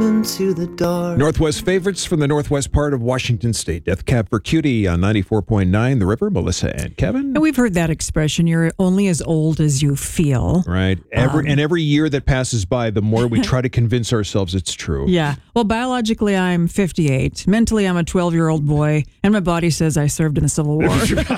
into the dark. Northwest favorites from the northwest part of Washington State. Death Cab for Cutie on 94.9 The River. Melissa and Kevin. And we've heard that expression, you're only as old as you feel. Right. Every year that passes by, the more we try to convince ourselves it's true. Yeah. Well, biologically, I'm 58. Mentally, I'm a 12-year-old boy. And my body says I served in the Civil War.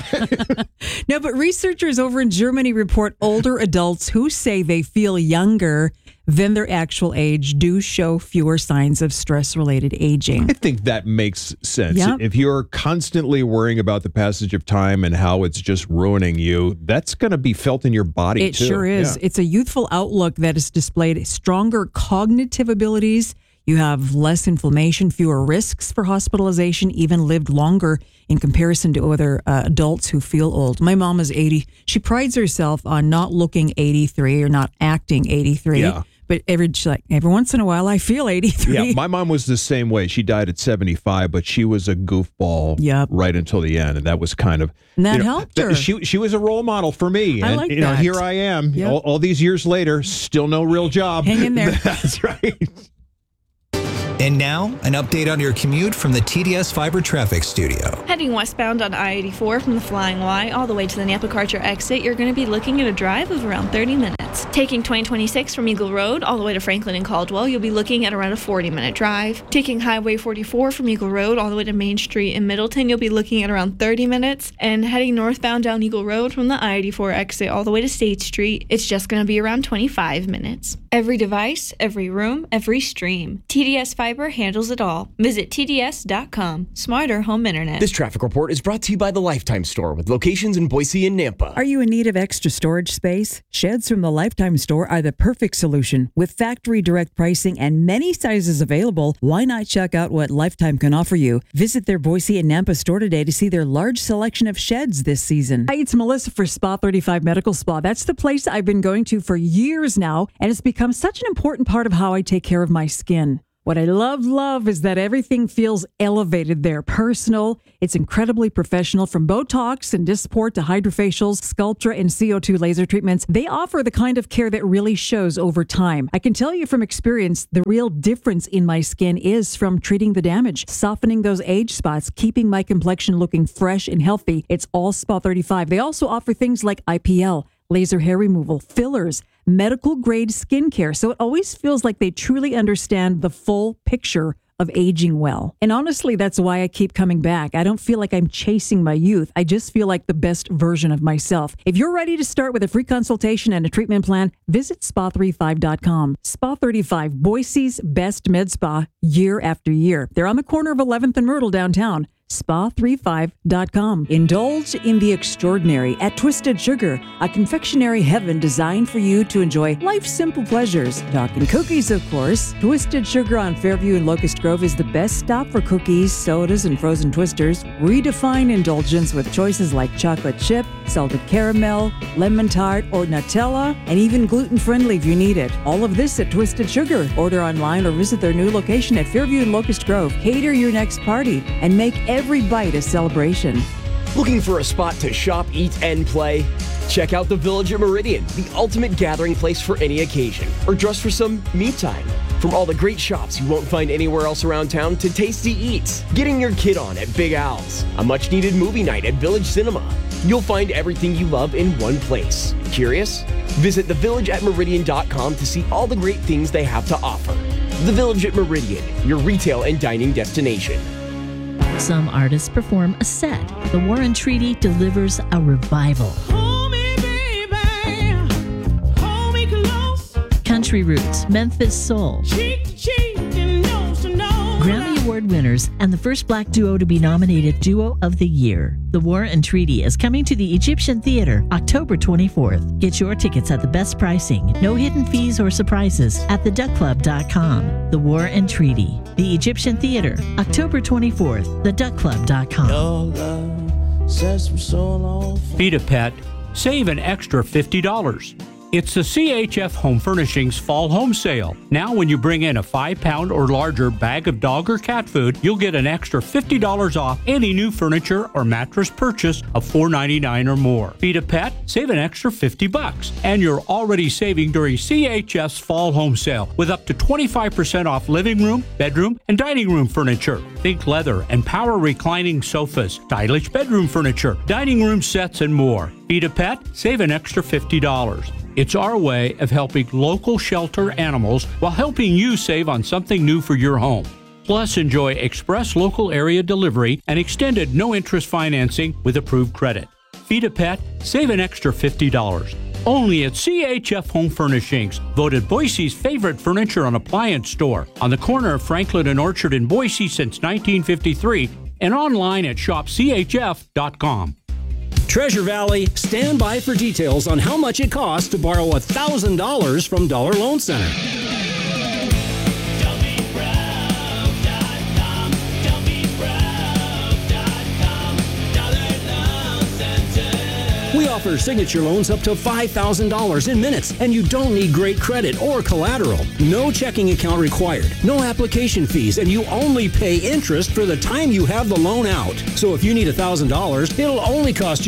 No, but researchers over in Germany report older adults who say they feel younger than their actual age do show fewer signs of stress-related aging. I think that makes sense. Yep. If you're constantly worrying about the passage of time and how it's just ruining you, that's going to be felt in your body, It too. sure is. Yeah. It's a youthful outlook that has displayed stronger cognitive abilities. You have less inflammation, fewer risks for hospitalization, even lived longer in comparison to other adults who feel old. My mom is 80. She prides herself on not looking 83 or not acting 83. Yeah. But every once in a while, I feel 83. Yeah, my mom was the same way. She died at 75, but she was a goofball right until the end, and that was kind of... And that helped her. She was a role model for me. I And, like know, that. here I am, Yep. all these years later, still no real job. Hang in there. That's right. And now, an update on your commute from the TDS Fiber Traffic Studio. Heading westbound on I-84 from the Flying Y all the way to the Napa-Karcher exit, you're going to be looking at a drive of around 30 minutes. Taking 2026 from Eagle Road all the way to Franklin and Caldwell, you'll be looking at around a 40-minute drive. Taking Highway 44 from Eagle Road all the way to Main Street in Middleton, you'll be looking at around 30 minutes. And heading northbound down Eagle Road from the I-84 exit all the way to State Street, it's just going to be around 25 minutes. Every device, every room, every stream. TDS Fiber handles it all. Visit TDS.com. Smarter home internet. This traffic report is brought to you by the Lifetime Store with locations in Boise and Nampa. Are you in need of extra storage space? Sheds from the Lifetime Store are the perfect solution. With factory direct pricing and many sizes available, why not check out what Lifetime can offer you? Visit their Boise and Nampa store today to see their large selection of sheds this season. Hi, it's Melissa for Spa 35 Medical Spa. That's the place I've been going to for years now, and it's become such an important part of how I take care of my skin. What I love is that everything feels elevated there, personal. It's incredibly professional, from Botox and Dysport to hydrofacials, Sculptra, and CO2 laser treatments. They offer the kind of care that really shows over time. I can tell you from experience, the real difference in my skin is from treating the damage, softening those age spots, keeping my complexion looking fresh and healthy. It's all Spa 35. They also offer things like IPL, laser hair removal, fillers, medical grade skincare. So it always feels like they truly understand the full picture of aging well. And honestly, that's why I keep coming back. I don't feel like I'm chasing my youth. I just feel like the best version of myself. If you're ready to start with a free consultation and a treatment plan, visit spa35.com. Spa 35, Boise's best med spa year after year. They're on the corner of 11th and Myrtle downtown. Spa35.com. Indulge in the extraordinary at Twisted Sugar, a confectionery heaven designed for you to enjoy life's simple pleasures. Talking cookies, of course. Twisted Sugar on Fairview and Locust Grove is the best stop for cookies, sodas, and frozen twisters. Redefine indulgence with choices like chocolate chip, salted caramel, lemon tart, or Nutella, and even gluten-friendly if you need it. All of this at Twisted Sugar. Order online or visit their new location at Fairview and Locust Grove. Cater your next party and make every bite a celebration. Looking for a spot to shop, eat, and play? Check out the Village at Meridian, the ultimate gathering place for any occasion, or just for some me time. From all the great shops you won't find anywhere else around town to tasty eats, getting your kid on at Big Al's, a much-needed movie night at Village Cinema. You'll find everything you love in one place. Curious? Visit thevillageatmeridian.com to see all the great things they have to offer. The Village at Meridian, your retail and dining destination. Some artists perform a set. The Warren Treaty delivers a revival. Hold me, baby. Hold me close. Country roots, Memphis soul. Cheek to cheek and nose to nose. Grammy Award winners and the first black duo to be nominated Duo of the Year. The War and Treaty is coming to the Egyptian Theater October 24th. Get your tickets at the best pricing. No hidden fees or surprises at theduckclub.com. The War and Treaty. The Egyptian Theater October 24th. Theduckclub.com. Your love says from so long. Feed a pet. Save an extra $50. It's the CHF Home Furnishings Fall Home Sale. Now when you bring in a 5-pound or larger bag of dog or cat food, you'll get an extra $50 off any new furniture or mattress purchase of $4.99 or more. Feed a pet, save an extra $50. And you're already saving during CHF's Fall Home Sale with up to 25% off living room, bedroom, and dining room furniture. Think leather and power reclining sofas, stylish bedroom furniture, dining room sets, and more. Feed a pet, save an extra $50. It's our way of helping local shelter animals while helping you save on something new for your home. Plus, enjoy express local area delivery and extended no-interest financing with approved credit. Feed a pet, save an extra $50. Only at CHF Home Furnishings, voted Boise's favorite furniture and appliance store, on the corner of Franklin and Orchard in Boise since 1953, and online at shopchf.com. Treasure Valley, stand by for details on how much it costs to borrow $1,000 from Dollar Loan Center. We offer signature loans up to $5,000 in minutes, and you don't need great credit or collateral. No checking account required, no application fees, and you only pay interest for the time you have the loan out. So if you need $1,000, it'll only cost you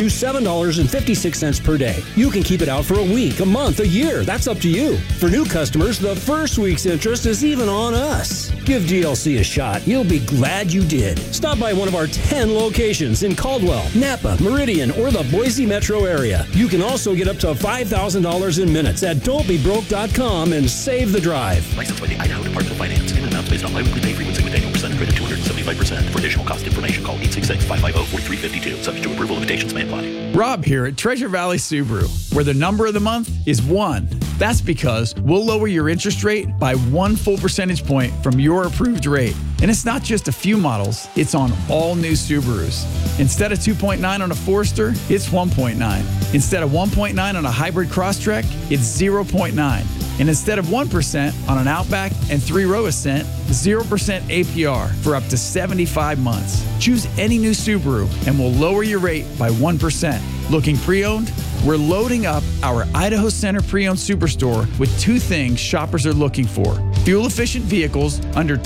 $7.56 per day. You can keep it out for a week, a month, a year. That's up to you. For new customers, the first week's interest is even on us. Give DLC a shot. You'll be glad you did. Stop by one of our 10 locations in Caldwell, Napa, Meridian, or the Boise metro area. You can also get up to $5,000 in minutes at don'tbebroke.com and save the drive. Licensed by the Idaho Department of Finance. Payment amounts based on biweekly pay frequency with annual percentage rate of 275%. For additional cost information, call 866-550-4352. Subject to approval, limitations may apply. Rob here at Treasure Valley Subaru, where the number of the month is 1. That's because we'll lower your interest rate by 1 full percentage point from your approved rate. And it's not just a few models, it's on all new Subarus. Instead of 2.9 on a Forester, it's 1.9. Instead of 1.9 on a hybrid Crosstrek, it's 0.9. And instead of 1% on an Outback and 3-row Ascent, 0% APR for up to 75 months. Choose any new Subaru and we'll lower your rate by 1%. Looking pre-owned? We're loading up our Idaho Center Pre-Owned Superstore with 2 things shoppers are looking for: fuel-efficient vehicles under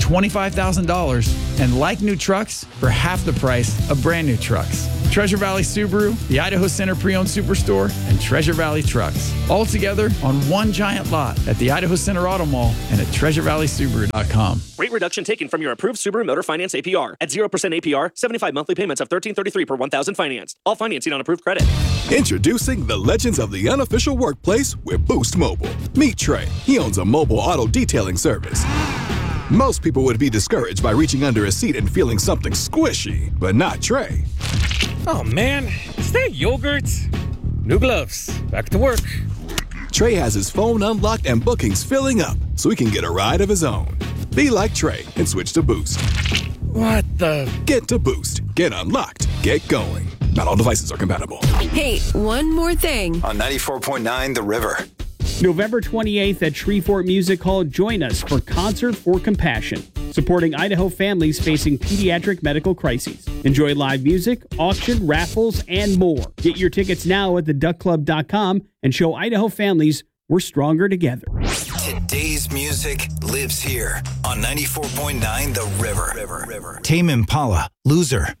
$25,000 and like-new trucks for half the price of brand-new trucks. Treasure Valley Subaru, the Idaho Center Pre-Owned Superstore, and Treasure Valley Trucks. All together on one giant lot at the Idaho Center Auto Mall and at TreasureValleySubaru.com. Rate reduction taken from your approved Subaru Motor Finance APR. At 0% APR, 75 monthly payments of $13.33 per $1,000 financed. All financing on approved credit. Introducing the legends of the unofficial workplace with Boost Mobile. Meet Trey. He owns a mobile auto detailing service. Most people would be discouraged by reaching under a seat and feeling something squishy, but not Trey. Oh man, is that yogurt? New gloves. Back to work. Trey has his phone unlocked and bookings filling up so he can get a ride of his own. Be like Trey and switch to Boost. What the? Get to Boost. Get unlocked. Get going. Not all devices are compatible. Hey, one more thing. On 94.9 The River. November 28th at Shreveport Music Hall, join us for Concert for Compassion, supporting Idaho families facing pediatric medical crises. Enjoy live music, auction, raffles, and more. Get your tickets now at theduckclub.com and show Idaho families we're stronger together. Today's music lives here on 94.9 The River. Tame Impala, Loser.